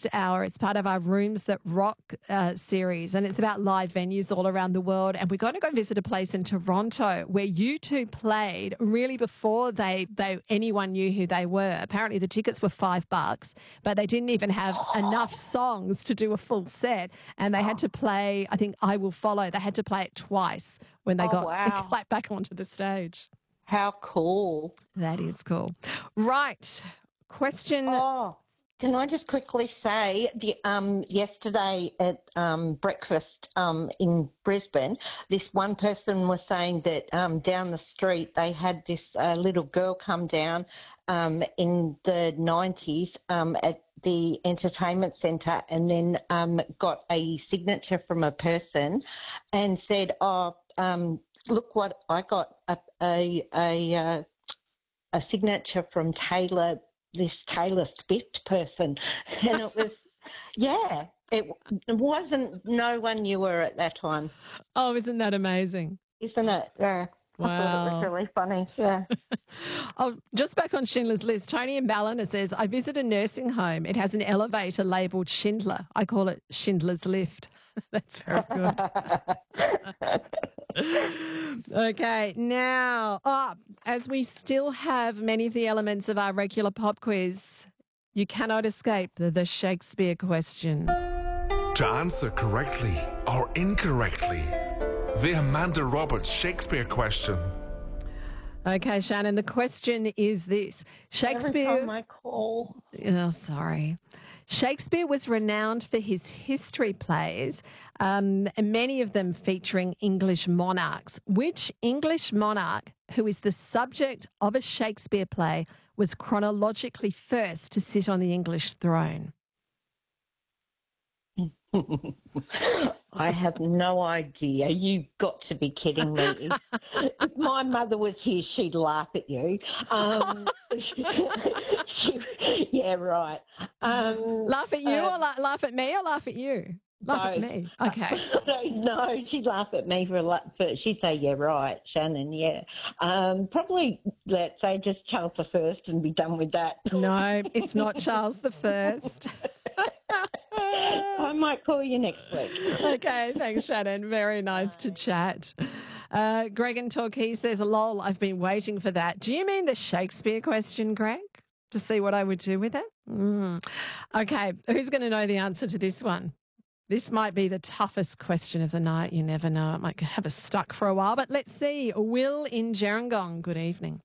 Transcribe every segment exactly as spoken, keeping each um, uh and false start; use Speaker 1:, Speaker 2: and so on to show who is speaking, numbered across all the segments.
Speaker 1: next hour. It's part of our Rooms That Rock uh, series, and it's about live venues all around the world. And we're going to go visit a place in Toronto where you two played really before they, they anyone knew who they were. Apparently the tickets were five bucks, but they didn't even have enough songs to do a full set, and they had to play, I think, I Will Follow. They had to play it twice when they
Speaker 2: Oh,
Speaker 1: got
Speaker 2: wow.
Speaker 1: got back onto the stage.
Speaker 2: How cool.
Speaker 1: That is cool. Right. Question.
Speaker 2: Oh, can I just quickly say, the um yesterday at um breakfast um in Brisbane, this one person was saying that um down the street they had this uh, little girl come down um in the nineties um at the entertainment centre, and then um got a signature from a person and said, oh, um look what I got, a a a, uh, a signature from Taylor, this Taylor Swift person. And it was, yeah, it, it wasn't, no one knew her at that time.
Speaker 1: Oh, isn't that amazing?
Speaker 2: Isn't it? Yeah. I thought it was
Speaker 1: Wow.
Speaker 2: really funny. Yeah.
Speaker 1: Oh, just back on Schindler's List, Tony in Ballina says, I visit a nursing home. It has an elevator labelled Schindler. I call it Schindler's Lift. That's very good. Okay, now, oh, as we still have many of the elements of our regular pop quiz, you cannot escape the, the Shakespeare question.
Speaker 3: To answer correctly or incorrectly, the Amanda Roberts Shakespeare question.
Speaker 1: Okay, Shannon, the question is this. Shakespeare...
Speaker 2: Every time I call.
Speaker 1: Oh, sorry. Shakespeare was renowned for his history plays, um, and many of them featuring English monarchs. Which English monarch, who is the subject of a Shakespeare play, was chronologically first to sit on the English throne?
Speaker 2: I have no idea. You've got to be kidding me. If my mother was here, she'd laugh at you. Um, she, yeah, right. Um,
Speaker 1: Laugh at you
Speaker 2: uh,
Speaker 1: or la- laugh at me or laugh at you? Laugh at
Speaker 2: both.
Speaker 1: me. Okay.
Speaker 2: No, she'd laugh at me for a lot, but she'd say, yeah, right, Shannon, yeah. Um, probably, let's say, just Charles the First and be done with that.
Speaker 1: No, it's not Charles the First.
Speaker 2: I might call you next week.
Speaker 1: Okay, thanks, Shannon. Very nice to chat. Uh, Greg in Torquay says, lol, I've been waiting for that. Do you mean the Shakespeare question, Greg? To see what I would do with it? Mm. Okay, who's going to know the answer to this one? This might be the toughest question of the night. You never know. It might have us stuck for a while, but let's see. Will in Gerringong, good evening.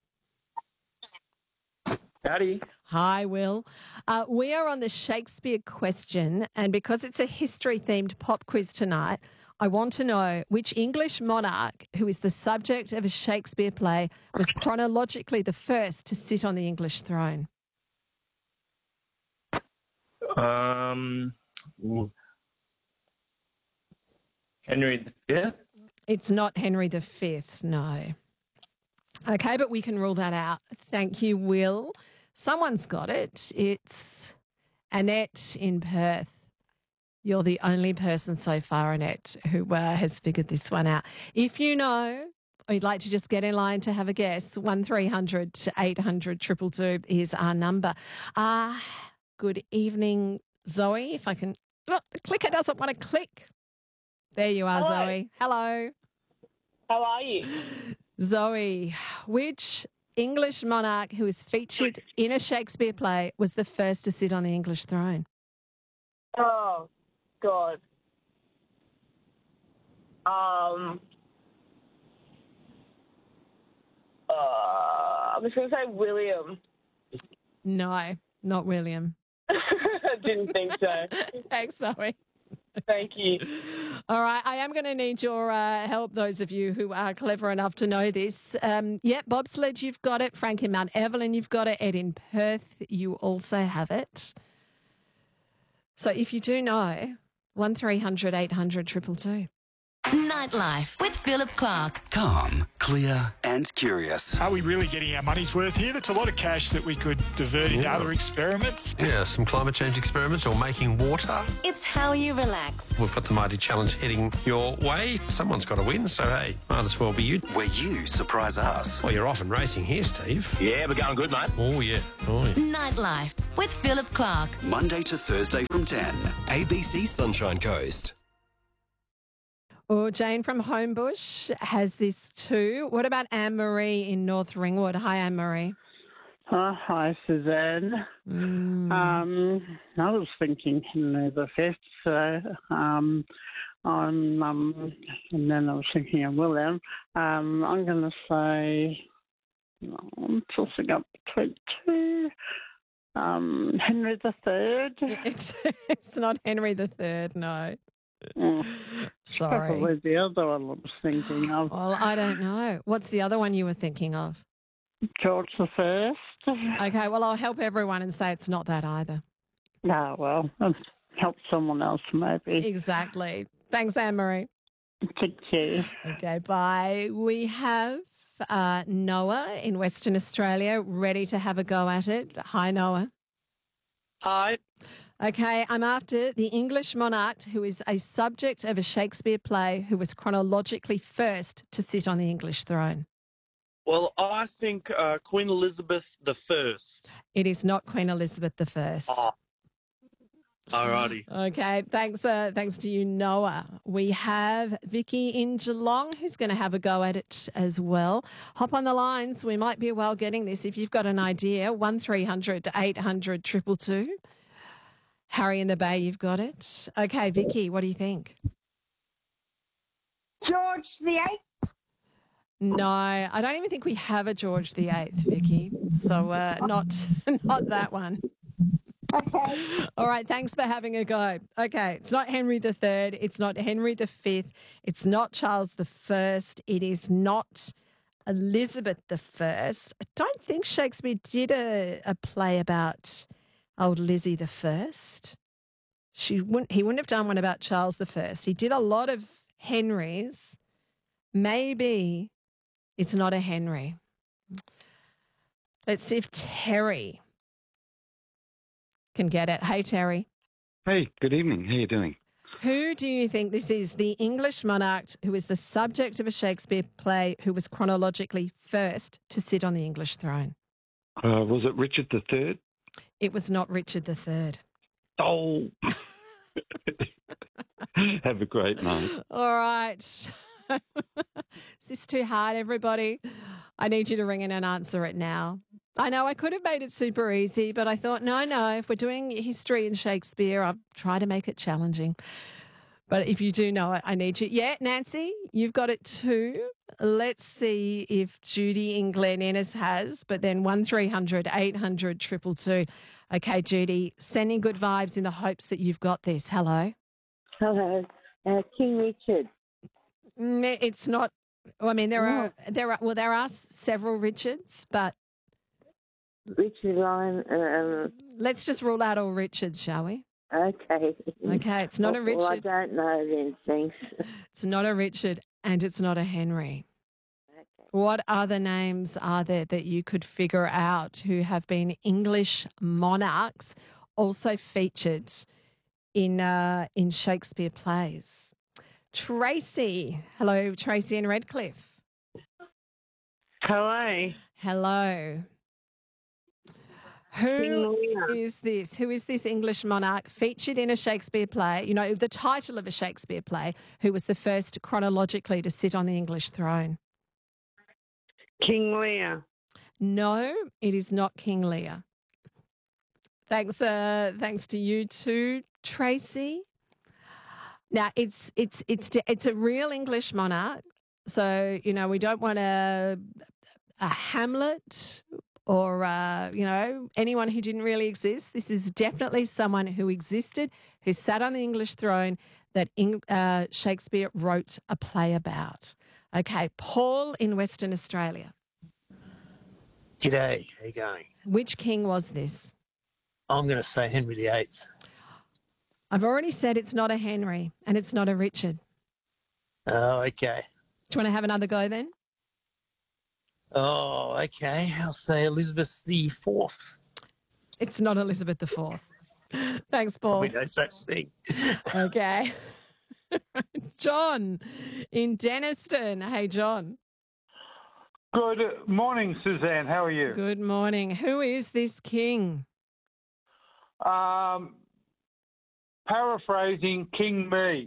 Speaker 4: Howdy.
Speaker 1: Hi, Will. Uh, we are on the Shakespeare question, and because it's a history-themed pop quiz tonight, I want to know which English monarch who is the subject of a Shakespeare play was chronologically the first to sit on the English throne.
Speaker 4: Um, Henry the Fifth.
Speaker 1: It's not Henry the Fifth, no. Okay, but we can rule that out. Thank you, Will. Someone's got it. It's Annette in Perth. You're the only person so far, Annette, who uh, has figured this one out. If you know, or you'd like to just get in line to have a guess, one three hundred eight hundred two two two is our number. Uh, good evening, Zoe. If I can... Oh, the clicker doesn't want to click. There you are,
Speaker 5: Hello.
Speaker 1: Zoe. Hello.
Speaker 5: How are you?
Speaker 1: Zoe, which English monarch who is featured in a Shakespeare play was the first to sit on the English throne?
Speaker 5: Oh, God. Um, uh, I'm just going to say William.
Speaker 1: No, not William.
Speaker 5: I didn't think so.
Speaker 1: Thanks, Zoe.
Speaker 5: Thank you.
Speaker 1: All right, I am going to need your uh, help, those of you who are clever enough to know this. Um, yeah, bobsled, you've got it. Frank in Mount Evelyn, you've got it. Ed in Perth, you also have it. So if you do know, one three hundred eight hundred two two two.
Speaker 6: Nightlife with Philip Clark.
Speaker 7: Calm, clear and curious.
Speaker 8: Are we really getting our money's worth here? That's a lot of cash that we could divert into
Speaker 9: Yeah.
Speaker 8: other experiments.
Speaker 9: Yeah, some climate change experiments or making water.
Speaker 6: It's how you relax.
Speaker 9: We've got the Mighty Challenge heading your way. Someone's got to win, so hey, might as well be you.
Speaker 7: Where you surprise us.
Speaker 9: Well, you're off and racing here, Steve.
Speaker 4: Yeah, we're going good, mate.
Speaker 9: Oh, yeah. Oh, yeah.
Speaker 6: Nightlife with Philip Clark.
Speaker 7: Monday to Thursday from ten. A B C Sunshine Coast.
Speaker 1: Or Jane from Homebush has this too. What about Anne-Marie in North Ringwood? Hi, Anne-Marie.
Speaker 10: Oh, hi, Suzanne.
Speaker 1: Mm.
Speaker 10: Um, I was thinking Henry the Fifth, so um, I'm, um, and then I was thinking of William. Um, I'm going to say, I'm tossing up between two. Um, Henry the Third.
Speaker 1: It's, it's not Henry the Third, no.
Speaker 10: Oh,
Speaker 1: Sorry.
Speaker 10: Probably the other one I was thinking of.
Speaker 1: Well, I don't know. What's the other one you were thinking of?
Speaker 10: George the First.
Speaker 1: Okay, well, I'll help everyone and say it's not that either.
Speaker 10: No, well, I'll help someone else maybe.
Speaker 1: Exactly. Thanks, Anne-Marie.
Speaker 10: Thank you.
Speaker 1: Okay, bye. We have uh, Noah in Western Australia ready to have a go at it. Hi, Noah.
Speaker 11: Hi.
Speaker 1: Okay, I'm after the English monarch who is a subject of a Shakespeare play who was chronologically first to sit on the English throne.
Speaker 11: Well, I think uh, Queen Elizabeth the First.
Speaker 1: It is not Queen Elizabeth the First.
Speaker 11: Oh. Alrighty.
Speaker 1: Okay, thanks. Uh, thanks to you, Noah. We have Vicky in Geelong who's going to have a go at it as well. Hop on the lines. We might be well getting this. If you've got an idea, one three hundred eight hundred two two two. Harry in the Bay, you've got it. Okay, Vicky, what do you think?
Speaker 2: George the Eighth.
Speaker 1: No, I don't even think we have a George the Eighth, Vicky. So uh, not not that one.
Speaker 2: Okay.
Speaker 1: All right, thanks for having a go. Okay, it's not Henry the Third. It's not Henry the Fifth. It's not Charles the First. It is not Elizabeth the First. I don't think Shakespeare did a, a play about old Lizzie the First. She wouldn't. He wouldn't have done one about Charles the First. He did a lot of Henrys. Maybe it's not a Henry. Let's see if Terry can get it. Hey, Terry.
Speaker 12: Hey, good evening. How are you doing?
Speaker 1: Who do you think this is? The English monarch who is the subject of a Shakespeare play who was chronologically first to sit on the English throne?
Speaker 12: Uh, was it Richard the Third?
Speaker 1: It was not Richard the Third.
Speaker 12: Oh. Have a great night.
Speaker 1: All right. Is this too hard, everybody? I need you to ring in and answer it now. I know I could have made it super easy, but I thought, no, no, if we're doing history and Shakespeare, I'll try to make it challenging. But if you do know it, I need you. Yeah, Nancy, you've got it too. Let's see if Judy in Glen Innes has, but then one three hundred eight hundred two two two. Okay, Judy, sending good vibes in the hopes that you've got this. Hello.
Speaker 13: Hello. Uh, King Richard.
Speaker 1: Mm, It's not, I mean, there are, there are, well, there are several Richards, but
Speaker 13: Richard Lyon. Um,
Speaker 1: let's just rule out all Richards, shall we?
Speaker 13: okay.
Speaker 1: Okay, it's not a Richard.
Speaker 13: Well, I don't know then, thanks.
Speaker 1: It's not a Richard and it's not a Henry. What other names are there that you could figure out who have been English monarchs also featured in uh, in Shakespeare plays? Tracy. Hello, Tracy in Redcliffe.
Speaker 10: Hello.
Speaker 1: Hello. Who is this? Who is this English monarch featured in a Shakespeare play? You know, the title of a Shakespeare play, who was the first chronologically to sit on the English throne?
Speaker 10: King Lear.
Speaker 1: No, it is not King Lear. Thanks, uh, thanks to you too, Tracy. Now it's it's it's it's a real English monarch, so you know we don't want a a Hamlet or uh, you know anyone who didn't really exist. This is definitely someone who existed, who sat on the English throne that uh, Shakespeare wrote a play about. Okay, Paul in Western Australia.
Speaker 14: G'day, how you going?
Speaker 1: Which king was this?
Speaker 14: I'm going to say Henry the Eighth.
Speaker 1: I've already said it's not a Henry and it's not a Richard.
Speaker 14: Oh, okay.
Speaker 1: Do you want to have another go then?
Speaker 14: Oh, okay. I'll say Elizabeth the Fourth.
Speaker 1: It's not Elizabeth the Fourth. Thanks, Paul.
Speaker 14: Probably no such thing.
Speaker 1: Okay. John in Denniston. Hey, John.
Speaker 15: Good morning, Suzanne. How are you?
Speaker 1: Good morning. Who is this king?
Speaker 15: Um, paraphrasing King Me.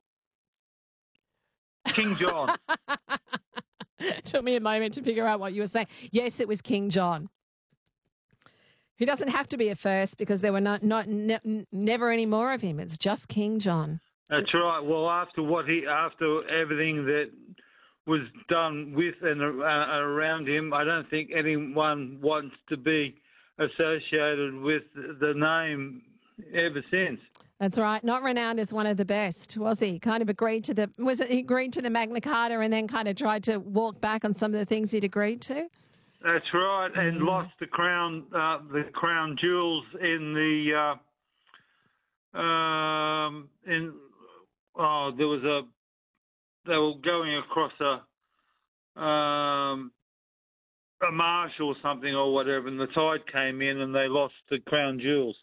Speaker 15: King John.
Speaker 1: Took me a moment to figure out what you were saying. Yes, it was King John. He doesn't have to be a first because there were not, not ne- never any more of him. It's just King John.
Speaker 15: That's right. Well, after what he, after everything that was done with and uh, around him, I don't think anyone wants to be associated with the name ever since.
Speaker 1: That's right. Not renowned as one of the best, was he? Kind of agreed to the was it he agreed to the Magna Carta and then kind of tried to walk back on some of the things he'd agreed to?
Speaker 15: That's right, and
Speaker 1: Mm.
Speaker 15: lost the crown, uh, the crown jewels in the uh, um, in. Oh, there was a. They were going across a um, a marsh or something or whatever, and the tide came in, and they lost the crown jewels.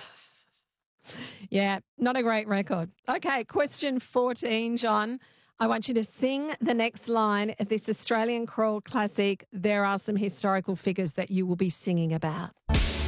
Speaker 1: Yeah, not a great record. Okay, question fourteen, John. I want you to sing the next line of this Australian Crawl classic. There are some historical figures that you will be singing about.